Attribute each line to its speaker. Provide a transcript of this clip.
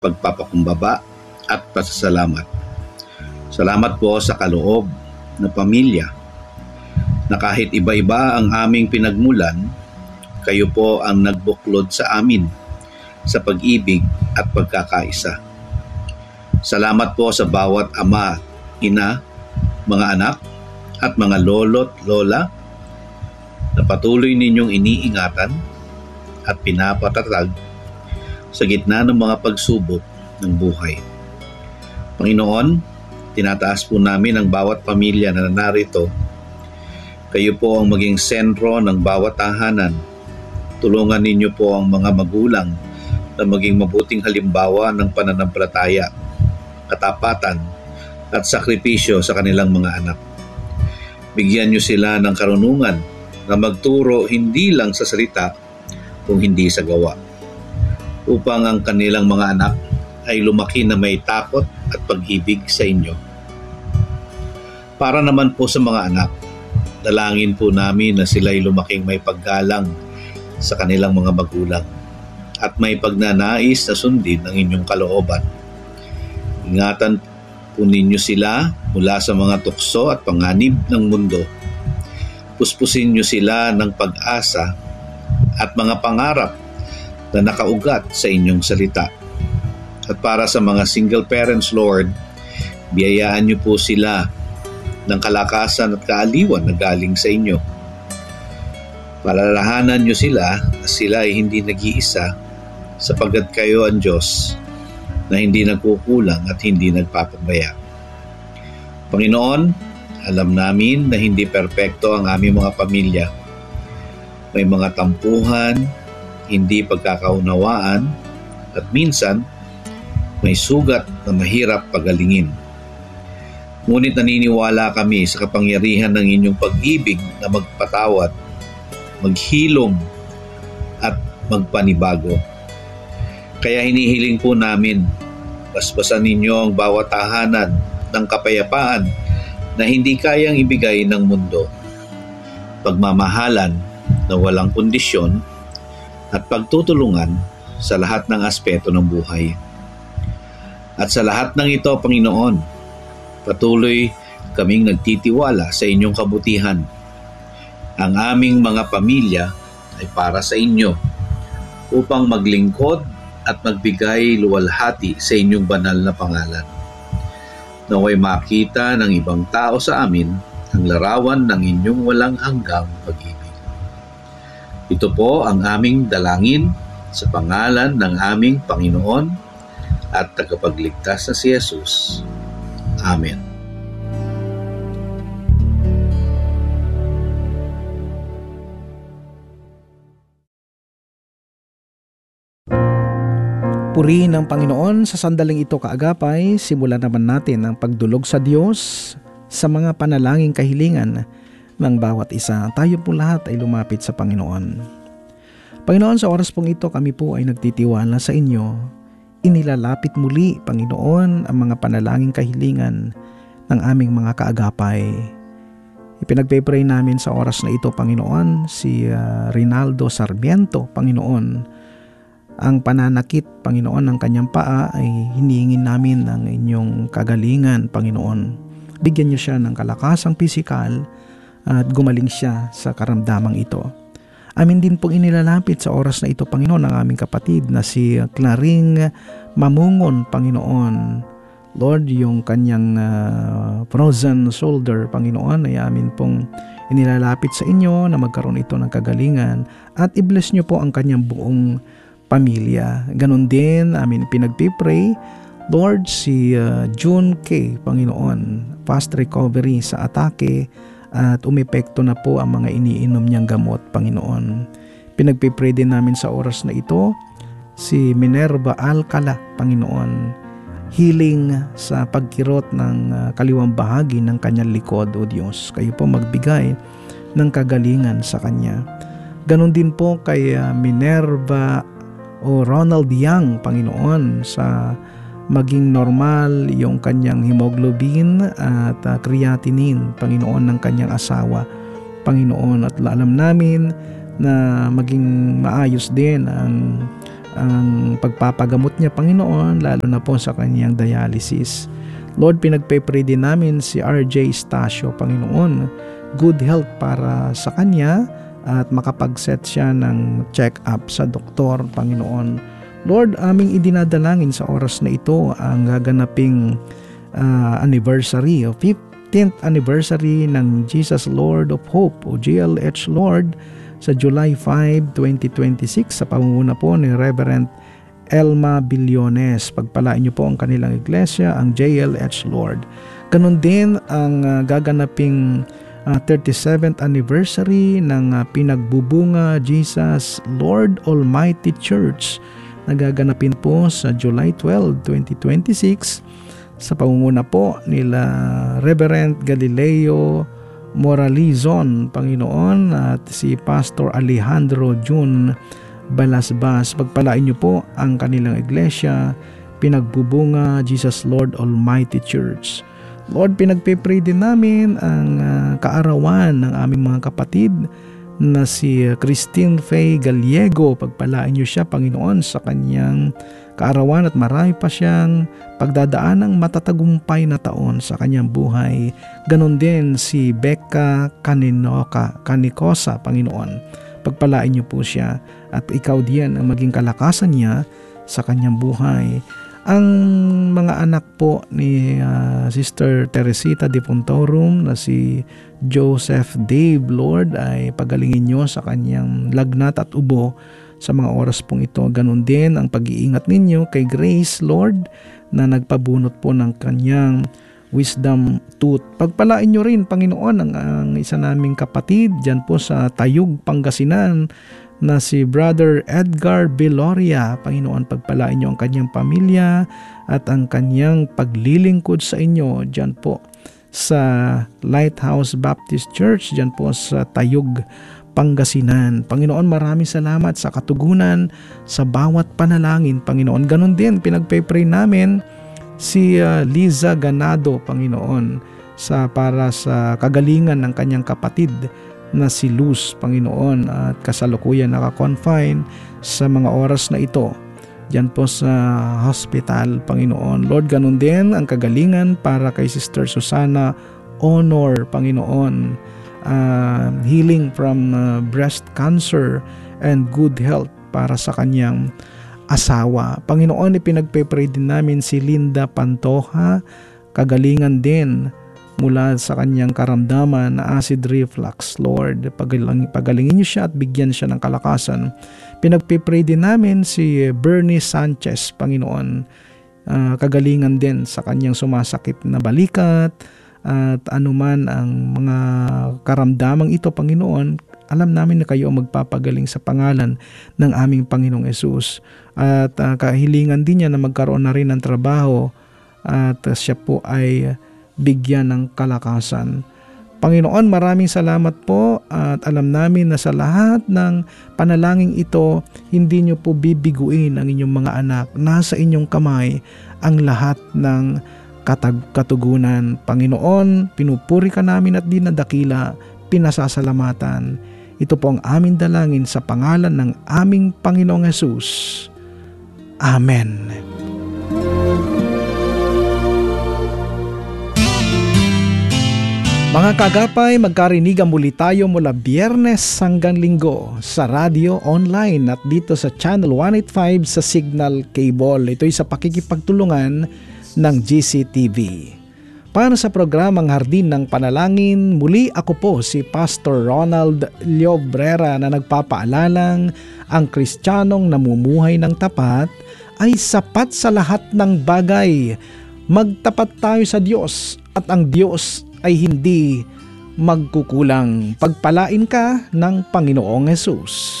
Speaker 1: pagpapakumbaba at pasasalamat. Salamat po sa kaloob na pamilya na kahit iba-iba ang aming pinagmulan, kayo po ang nagbuklod sa amin sa pag-ibig at pagkakaisa. Salamat po sa bawat ama, ina, mga anak at mga lolo't lola na patuloy ninyong iniingatan at pinapatatag sa gitna ng mga pagsubok ng buhay. Panginoon, tinataas po namin ang bawat pamilya na narito. Kayo po ang maging sentro ng bawat tahanan. Tulungan ninyo po ang mga magulang na maging mabuting halimbawa ng pananampalataya, katapatan at sakripisyo sa kanilang mga anak. Bigyan niyo sila ng karunungan na magturo hindi lang sa salita kung hindi sa gawa, upang ang kanilang mga anak ay lumaki na may takot at pag-ibig sa inyo. Para naman po sa mga anak, dalangin po namin na sila'y lumaking may paggalang sa kanilang mga magulang at may pagnanais na sundin ang inyong kalooban. Ingatan po ninyo sila mula sa mga tukso at panganib ng mundo. Puspusin niyo sila ng pag-asa at mga pangarap na nakaugat sa inyong salita. At para sa mga single parents, Lord, biyayaan niyo po sila ng kalakasan at kaaliwan na galing sa inyo. Palalahanan niyo sila na sila ay hindi nag-iisa sapagkat kayo ang Diyos na hindi nagkukulang at hindi nagpapabaya. Panginoon, alam namin na hindi perpekto ang aming mga pamilya. May mga tampuhan, hindi pagkakaunawaan, at minsan may sugat na mahirap pagalingin. Ngunit naniniwala kami sa kapangyarihan ng inyong pag-ibig na magpatawad, maghilom, at magpanibago. Kaya hinihiling po namin, basbasan ninyo ang bawat tahanan ng kapayapaan na hindi kayang ibigay ng mundo, pagmamahalan na walang kondisyon, at pagtutulungan sa lahat ng aspeto ng buhay. At sa lahat ng ito, Panginoon, patuloy kaming nagtitiwala sa inyong kabutihan. Ang aming mga pamilya ay para sa inyo upang maglingkod at magbigay luwalhati sa inyong banal na pangalan. Naway makita ng ibang tao sa amin ang larawan ng inyong walang hanggang pag-ibig. Ito po ang aming dalangin sa pangalan ng aming Panginoon at tagapagligtas na si Jesus. Amen.
Speaker 2: Purihin ang Panginoon sa sandaling ito kaagapay. Simulan naman natin ang pagdulog sa Diyos sa mga panalangin kahilingan ng bawat isa. Tayo po lahat ay lumapit sa Panginoon. Panginoon, sa oras pong ito kami po ay nagtitiwala sa inyo. Inilalapit muli, Panginoon, ang mga panalangin kahilingan ng aming mga kaagapay. Ipinagpe-pray namin sa oras na ito, Panginoon, si Rinaldo Sarmiento, Panginoon. Ang pananakit, Panginoon, ng kanyang paa ay hinihingin namin ng inyong kagalingan, Panginoon. Bigyan niyo siya ng kalakasang pisikal at gumaling siya sa karamdamang ito. Amin din pong inilalapit sa oras na ito, Panginoon, ang aming kapatid na si Claring Mamungon, Panginoon. Lord, yung kanyang frozen shoulder, Panginoon, ay amin pong inilalapit sa inyo na magkaroon ito ng kagalingan at i-bless niyo po ang kanyang buong pamilya. Ganon din, amin pinagpipray, Lord, si June K, Panginoon, fast recovery sa atake at umepekto na po ang mga iniinom niyang gamot, Panginoon. Pinagpipray din namin sa oras na ito, si Minerva Alcala, Panginoon, healing sa pagkirot ng kaliwang bahagi ng kanyang likod, O Diyos. Kayo po magbigay ng kagalingan sa kanya. Ganon din po kay Minerva o Ronald Young, Panginoon, sa maging normal yung kanyang hemoglobin at creatinine, Panginoon, ng kanyang asawa, Panginoon. At alam namin na maging maayos din ang ang pagpapagamot niya, Panginoon, lalo na po sa kanyang dialysis. Lord, pinagpe-pray din namin si RJ Stasio, Panginoon, good health para sa kanya at makapag-set siya ng check-up sa doktor, Panginoon. Lord, aming idinadalangin sa oras na ito ang gaganaping anniversary o 15th anniversary ng Jesus Lord of Hope o GLH Lord sa July 5, 2026 sa pamumuno po ni Reverend Elma Billones. Pagpalain niyo po ang kanilang iglesia, ang JLH Lord. Ganon din ang gaganaping 37th anniversary ng Pinagbubunga Jesus Lord Almighty Church na gaganapin po sa July 12, 2026 sa pamumuno po nila Reverend Galileo Moralizon, Panginoon, at si Pastor Alejandro Jun Balasbas. Pagpalain niyo po ang kanilang iglesia, Pinagbubunga Jesus Lord Almighty Church. Lord, pinagpe-pray din namin ang kaarawan ng aming mga kapatid na si Christine Faye Gallego. Pagpalain niyo siya, Panginoon, sa kanyang kaarawan at marami pa siyang pagdadaan ng matatagumpay na taon sa kanyang buhay. Ganon din si Becca Canikosa, Panginoon. Pagpalain niyo po siya at ikaw diyan ang maging kalakasan niya sa kanyang buhay. Ang mga anak po ni Sister Teresita de Pontorum na si Joseph Dave, Lord, ay pagalingin niyo sa kanyang lagnat at ubo sa mga oras pong ito. Ganon din ang pag-iingat ninyo kay Grace, Lord, na nagpabunot po ng kanyang wisdom tooth. Pagpalain nyo rin, Panginoon, ang isa naming kapatid dyan po sa Tayug, Pangasinan na si Brother Edgar Beloria. Panginoon, pagpalain nyo ang kanyang pamilya at ang kanyang paglilingkod sa inyo dyan po sa Lighthouse Baptist Church dyan po sa Tayug, Pangasinan. Panginoon, maraming salamat sa katugunan sa bawat panalangin, Panginoon. Ganon din, pinagpe-pray namin si Liza Ganado, Panginoon, para sa kagalingan ng kanyang kapatid na si Luz, Panginoon, at kasalukuyan naka-confine sa mga oras na ito diyan po sa hospital, Panginoon. Lord, ganun din ang kagalingan para kay Sister Susana Honor, Panginoon, healing from breast cancer and good health para sa kanyang asawa. Panginoon, ipinagpe-pray din namin si Linda Pantoja, kagalingan din mula sa kanyang karamdaman na acid reflux. Lord, pagalingin niyo siya at bigyan siya ng kalakasan. Pinagpe-pray din namin si Bernie Sanchez, Panginoon, kagalingan din sa kanyang sumasakit na balikat at anuman ang mga karamdamang ito, Panginoon. Alam namin na kayo ang magpapagaling sa pangalan ng aming Panginoong Yesus. At kahilingan din niya na magkaroon na rin ng trabaho at siya po ay bigyan ng kalakasan. Panginoon, maraming salamat po at alam namin na sa lahat ng panalangin ito, hindi niyo po bibiguin ang inyong mga anak. Nasa inyong kamay ang lahat ng katugunan. Panginoon, pinupuri ka namin at dinadakila, pinasasalamatan. Ito po ang aming dalangin sa pangalan ng aming Panginoong Yesus. Amen. Mga kagapay, magkarinigan muli tayo mula Biyernes hanggang Linggo sa radio, online at dito sa Channel 185 sa Signal Cable. Ito'y sa pakikipagtulungan ng GCTV. Para sa programang Hardin ng Panalangin, muli ako po si Pastor Ronald Llobrera na nagpapaalalang ang Kristiyanong namumuhay ng tapat ay sapat sa lahat ng bagay. Magtapat tayo sa Diyos at ang Diyos ay hindi magkukulang. Pagpalain ka ng Panginoong Yesus.